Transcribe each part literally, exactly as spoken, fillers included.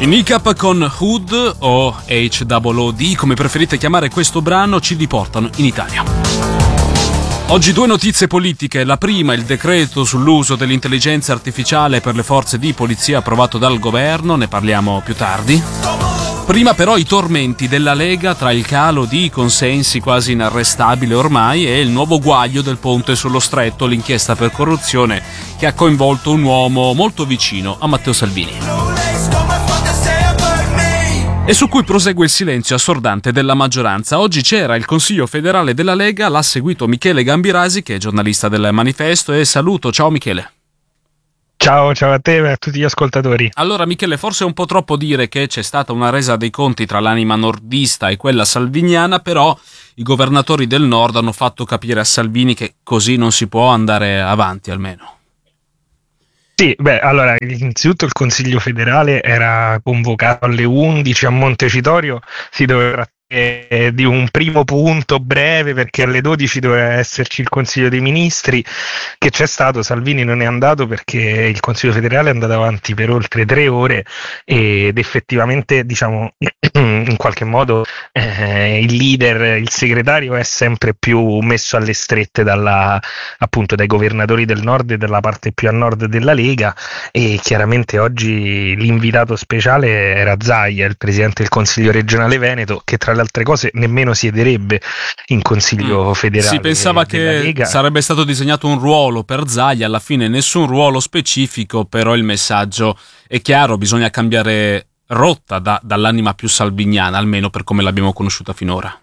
In Nicap con Hood o H O O D, come preferite chiamare questo brano, ci riportano in Italia. Oggi due notizie politiche. La prima, il decreto sull'uso dell'intelligenza artificiale per le forze di polizia approvato dal governo, ne parliamo più tardi. Prima però i tormenti della Lega tra il calo di consensi quasi inarrestabile ormai e il nuovo guaglio del ponte sullo Stretto, l'inchiesta per corruzione che ha coinvolto un uomo molto vicino a Matteo Salvini. E su cui prosegue il silenzio assordante della maggioranza. Oggi c'era il Consiglio federale della Lega, l'ha seguito Michele Gambirasi, che è giornalista del Manifesto, e saluto. Ciao Michele. Ciao, ciao a te e a tutti gli ascoltatori. Allora Michele, forse è un po' troppo dire che c'è stata una resa dei conti tra l'anima nordista e quella salviniana, però i governatori del nord hanno fatto capire a Salvini che così non si può andare avanti almeno. Sì, beh, allora, innanzitutto il Consiglio federale era convocato alle undici a Montecitorio, si doveva trattare di un primo punto breve perché alle dodici doveva esserci il Consiglio dei Ministri, che c'è stato. Salvini non è andato perché il Consiglio federale è andato avanti per oltre tre ore ed effettivamente, diciamo, in qualche modo eh, il leader, il segretario è sempre più messo alle strette dalla, appunto, dai governatori del nord e della parte più a nord della Lega, e chiaramente oggi l'invitato speciale era Zaia, il presidente del Consiglio regionale Veneto, che tra le altre cose nemmeno siederebbe in Consiglio mm. federale. Si pensava che Lega. Sarebbe stato disegnato un ruolo per Zaia, alla fine nessun ruolo specifico, però il messaggio è chiaro, bisogna cambiare rotta da, dall'anima più salviniana, almeno per come l'abbiamo conosciuta finora.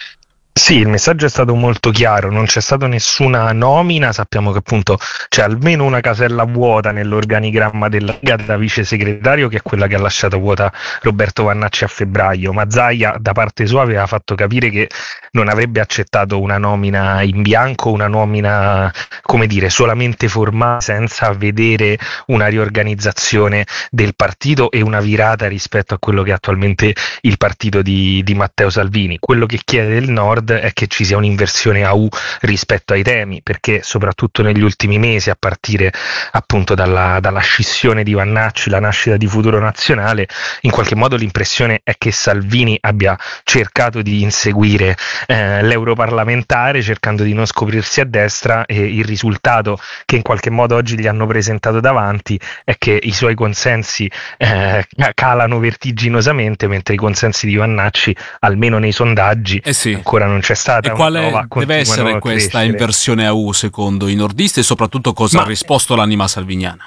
Sì, il messaggio è stato molto chiaro, non c'è stata nessuna nomina, sappiamo che appunto c'è almeno una casella vuota nell'organigramma della Lega da vice segretario, che è quella che ha lasciato vuota Roberto Vannacci a febbraio, ma Zaia da parte sua aveva fatto capire che non avrebbe accettato una nomina in bianco, una nomina, come dire, solamente formale, senza vedere una riorganizzazione del partito e una virata rispetto a quello che è attualmente il partito di, di Matteo Salvini. Quello che chiede il Nord è che ci sia un'inversione a U rispetto ai temi, perché soprattutto negli ultimi mesi, a partire appunto dalla, dalla scissione di Vannacci, la nascita di Futuro Nazionale, in qualche modo l'impressione è che Salvini abbia cercato di inseguire eh, l'europarlamentare, cercando di non scoprirsi a destra, e il risultato che in qualche modo oggi gli hanno presentato davanti è che i suoi consensi eh, calano vertiginosamente, mentre i consensi di Vannacci, almeno nei sondaggi, eh sì. ancora non c'è stata. E quale prova, deve essere questa inversione a U secondo i nordisti, e soprattutto cosa Ma... ha risposto l'anima salviniana?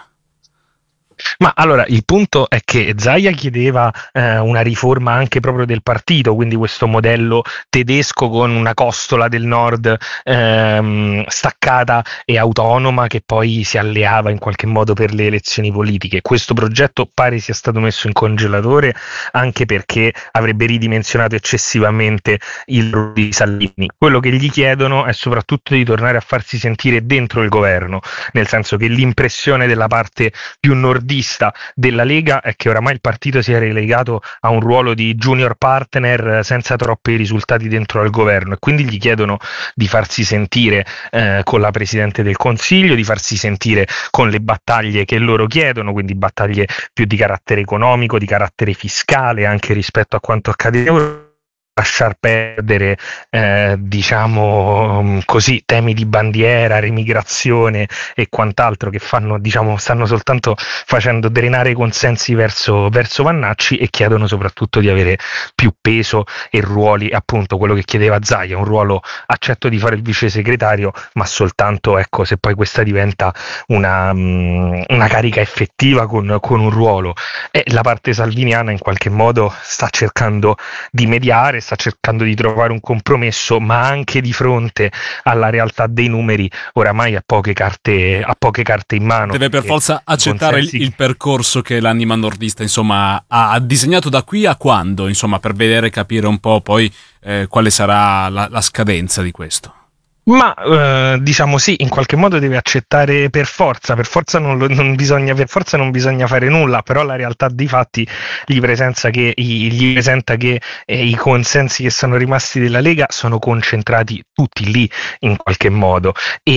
Ma allora, il punto è che Zaia chiedeva eh, una riforma anche proprio del partito, quindi questo modello tedesco con una costola del nord ehm, staccata e autonoma, che poi si alleava in qualche modo per le elezioni politiche. Questo progetto pare sia stato messo in congelatore, anche perché avrebbe ridimensionato eccessivamente il ruolo di Salvini. Quello che gli chiedono è soprattutto di tornare a farsi sentire dentro il governo, nel senso che l'impressione della parte più nordista della Lega è che oramai il partito sia relegato a un ruolo di junior partner senza troppi risultati dentro al governo, e quindi gli chiedono di farsi sentire eh, con la Presidente del Consiglio, di farsi sentire con le battaglie che loro chiedono, quindi battaglie più di carattere economico, di carattere fiscale, anche rispetto a quanto accade in Europa. Lasciar perdere eh, diciamo così temi di bandiera, remigrazione e quant'altro, che fanno, diciamo, stanno soltanto facendo drenare i consensi verso, verso Vannacci, e chiedono soprattutto di avere più peso e ruoli, appunto quello che chiedeva Zaia, un ruolo: accetto di fare il vice segretario, ma soltanto, ecco, se poi questa diventa una, um, una carica effettiva con, con un ruolo. E la parte salviniana in qualche modo sta cercando di mediare, sta cercando di trovare un compromesso, ma anche di fronte alla realtà dei numeri oramai ha poche carte, ha poche carte in mano. Deve per forza accettare il, il percorso che l'anima nordista, insomma, ha, ha disegnato da qui a quando, insomma, per vedere, capire un po' poi eh, quale sarà la, la scadenza di questo. Ma eh, diciamo sì, in qualche modo deve accettare per forza, per forza non, lo, non bisogna, per forza non bisogna fare nulla, però la realtà dei fatti gli presenta che, gli presenta che eh, i consensi che sono rimasti della Lega sono concentrati tutti lì in qualche modo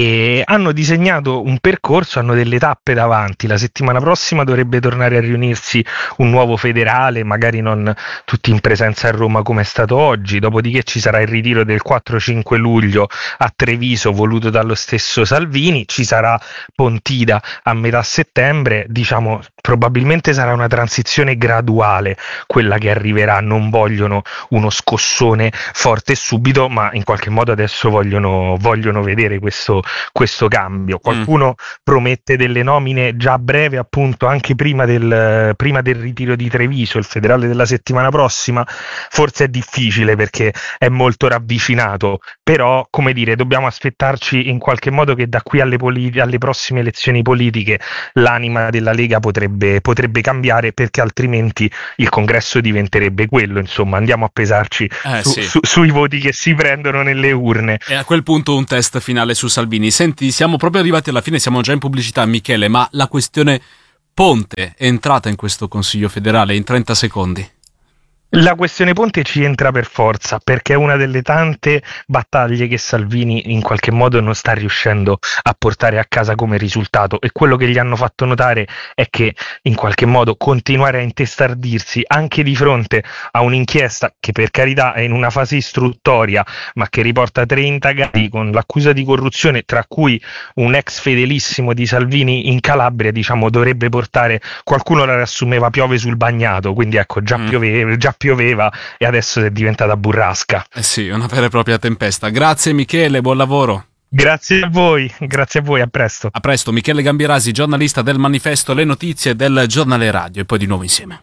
e hanno disegnato un percorso, hanno delle tappe davanti. La settimana prossima dovrebbe tornare a riunirsi un nuovo federale, magari non tutti in presenza a Roma come è stato oggi, dopodiché ci sarà il ritiro del quattro cinque luglio a Treviso voluto dallo stesso Salvini, ci sarà Pontida a metà settembre, diciamo probabilmente sarà una transizione graduale quella che arriverà, non vogliono uno scossone forte e subito, ma in qualche modo adesso vogliono, vogliono vedere questo, questo cambio. Qualcuno mm. promette delle nomine già a breve, appunto anche prima del, prima del ritiro di Treviso, il federale della settimana prossima, forse è difficile perché è molto ravvicinato, però come dire dobbiamo aspettarci in qualche modo che da qui alle, politi- alle prossime elezioni politiche l'anima della Lega potrebbe potrebbe cambiare, perché altrimenti il congresso diventerebbe quello, insomma andiamo a pesarci eh, su, sì. su, sui voti che si prendono nelle urne. E a quel punto un test finale su Salvini. Senti, siamo proprio arrivati alla fine, siamo già in pubblicità, Michele, ma la questione Ponte è entrata in questo Consiglio federale in trenta secondi? La questione Ponte ci entra per forza, perché è una delle tante battaglie che Salvini in qualche modo non sta riuscendo a portare a casa come risultato, e quello che gli hanno fatto notare è che in qualche modo continuare a intestardirsi anche di fronte a un'inchiesta che per carità è in una fase istruttoria ma che riporta tre indagati con l'accusa di corruzione, tra cui un ex fedelissimo di Salvini in Calabria, diciamo dovrebbe portare, qualcuno la riassumeva piove sul bagnato, quindi ecco già mm. pioveva, già pioveva e adesso è diventata burrasca. Eh sì, una vera e propria tempesta. Grazie Michele, buon lavoro. Grazie a voi, grazie a voi, a presto. A presto, Michele Gambierasi, giornalista del Manifesto, le notizie del Giornale Radio, e poi di nuovo insieme.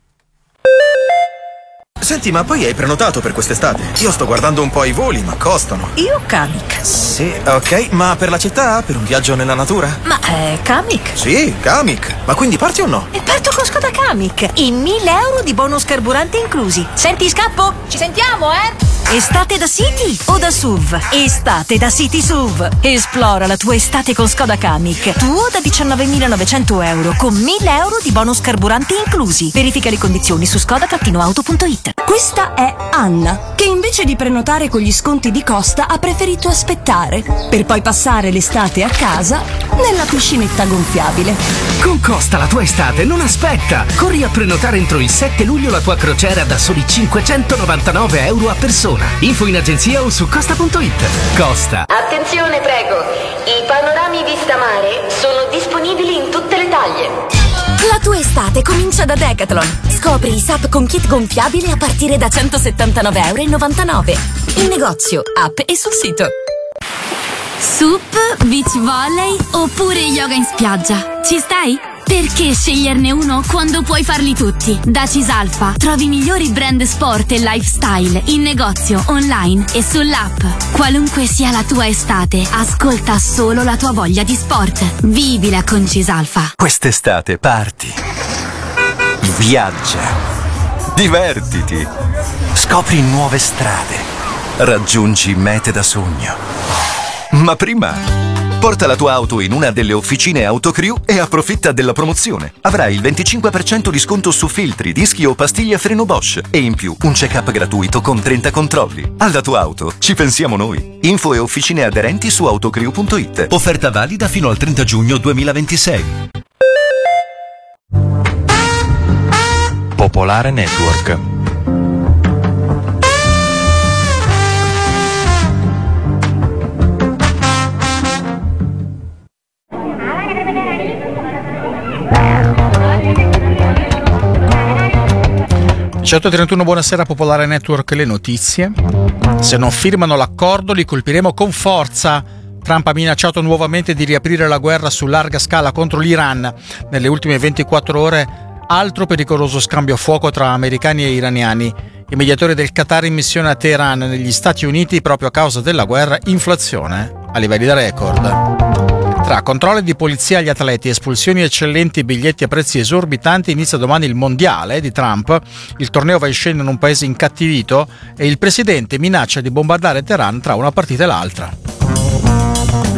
Senti, ma poi hai prenotato per quest'estate? Io sto guardando un po' i voli, ma costano. Io Kamiq. Sì, ok, ma per la città? Per un viaggio nella natura? Ma è eh, Kamiq? Sì, Kamiq. Ma quindi parti o no? E parto con Skoda Kamiq. I mille euro di bonus carburante inclusi. Senti, scappo? Ci sentiamo, eh? Estate da City o da S U V? Estate da City S U V. Esplora la tua estate con Skoda Kamiq. Tuo da diciannovemilanovecento euro con mille euro di bonus carburanti inclusi. Verifica le condizioni su skoda auto punto it. Questa è Anna, che invece di prenotare con gli sconti di Costa ha preferito aspettare per poi passare l'estate a casa nella piscinetta gonfiabile. Con Costa la tua estate non aspetta! Corri a prenotare entro il sette luglio la tua crociera da soli cinquecentonovantanove euro a persona. Info in agenzia o su costa punto it. Costa. Attenzione, prego. I panorami vista mare sono disponibili in tutte le taglie. La tua estate comincia da Decathlon. Scopri i S U P con kit gonfiabile a partire da centosettantanove euro e novantanove. In negozio, app e sul sito. S U P, beach volley oppure yoga in spiaggia. Ci stai? Perché sceglierne uno quando puoi farli tutti? Da Cisalfa trovi i migliori brand sport e lifestyle in negozio, online e sull'app. Qualunque sia la tua estate, ascolta solo la tua voglia di sport. Vivila con Cisalfa. Quest'estate parti, viaggia, divertiti, scopri nuove strade, raggiungi mete da sogno. Ma prima porta la tua auto in una delle officine Autocrew e approfitta della promozione. Avrai il venticinque per cento di sconto su filtri, dischi o pastiglie a freno Bosch e in più un check-up gratuito con trenta controlli. Alla tua auto ci pensiamo noi. Info e officine aderenti su autocrew punto it. Offerta valida fino al trenta giugno duemilaventisei. Popolare Network. diciotto e trentuno, buonasera Popolare Network, le notizie. Se non firmano l'accordo li colpiremo con forza. Trump ha minacciato nuovamente di riaprire la guerra su larga scala contro l'Iran. Nelle ultime ventiquattro ore altro pericoloso scambio a fuoco tra americani e iraniani. I mediatori del Qatar in missione a Teheran negli Stati Uniti proprio a causa della guerra, inflazione a livelli da record. Tra controlli di polizia agli atleti, espulsioni eccellenti, biglietti a prezzi esorbitanti, inizia domani il mondiale di Trump. Il torneo va in scena in un paese incattivito e il presidente minaccia di bombardare Teheran tra una partita e l'altra.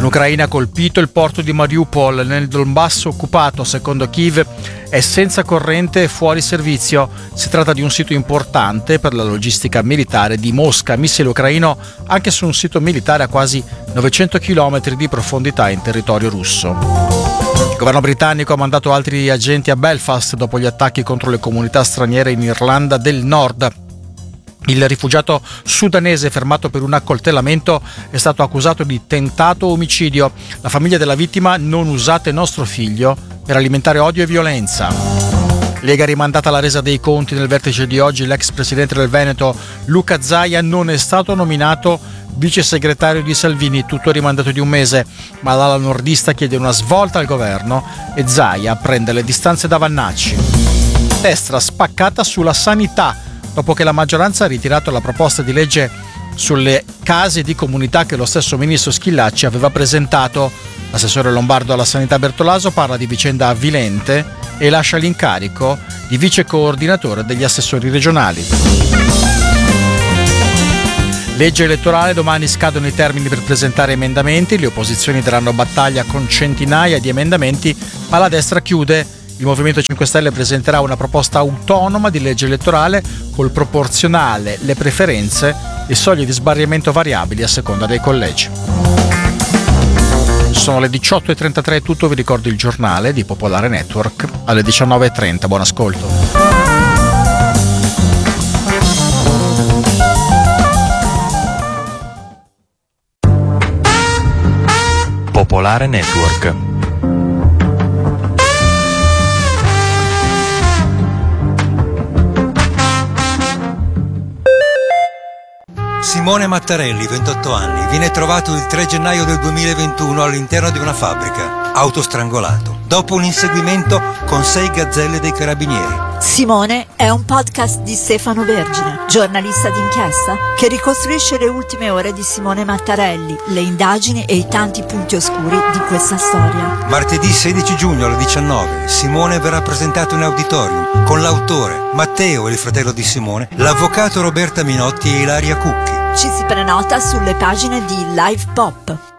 L'Ucraina ha colpito il porto di Mariupol nel Donbass occupato, secondo Kiev è senza corrente e fuori servizio. Si tratta di un sito importante per la logistica militare di Mosca, missile ucraino anche su un sito militare a quasi novecento chilometri di profondità in territorio russo. Il governo britannico ha mandato altri agenti a Belfast dopo gli attacchi contro le comunità straniere in Irlanda del Nord. Il rifugiato sudanese fermato per un accoltellamento è stato accusato di tentato omicidio. La famiglia della vittima: non usate nostro figlio per alimentare odio e violenza. Lega rimandata alla resa dei conti. Nel vertice di oggi l'ex presidente del Veneto Luca Zaia non è stato nominato vice segretario di Salvini, tutto rimandato di un mese, ma l'ala nordista chiede una svolta al governo e Zaia prende le distanze da Vannacci. Destra spaccata sulla sanità, dopo che la maggioranza ha ritirato la proposta di legge sulle case di comunità che lo stesso ministro Schillaci aveva presentato. L'assessore lombardo alla sanità Bertolaso parla di vicenda avvilente e lascia l'incarico di vice coordinatore degli assessori regionali. Legge elettorale, domani scadono i termini per presentare emendamenti, le opposizioni daranno battaglia con centinaia di emendamenti, ma la destra chiude. Il Movimento cinque Stelle presenterà una proposta autonoma di legge elettorale col proporzionale, le preferenze e soglie di sbarramento variabili a seconda dei collegi. Sono le diciotto e trentatré, è tutto. Vi ricordo il giornale di Popolare Network alle diciannove e trenta. Buon ascolto. Popolare Network. Simone Mattarelli, ventotto anni, viene trovato il tre gennaio del duemilaventuno all'interno di una fabbrica, autostrangolato, dopo un inseguimento con sei gazzelle dei carabinieri. Simone è un podcast di Stefano Vergine, giornalista d'inchiesta, che ricostruisce le ultime ore di Simone Mattarelli, le indagini e i tanti punti oscuri di questa storia. Martedì sedici giugno alle diciannove, Simone verrà presentato in auditorium con l'autore, Matteo, il fratello di Simone, l'avvocato Roberta Minotti e Ilaria Cucchi. Ci si prenota sulle pagine di Live Pop.